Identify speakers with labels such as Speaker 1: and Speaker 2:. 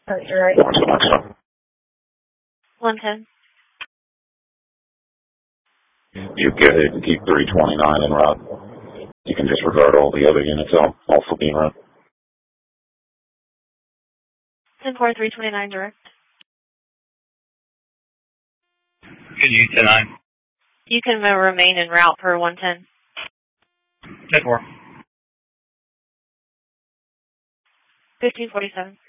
Speaker 1: Oh, you're right. 110.
Speaker 2: You get it. Keep 329 en route. You can disregard all the other units. I'll flip you around.
Speaker 1: 10-4, 329 direct.
Speaker 3: Good, you 10-9.
Speaker 1: You can remain en route per 110.
Speaker 3: 10-4.
Speaker 1: 1547.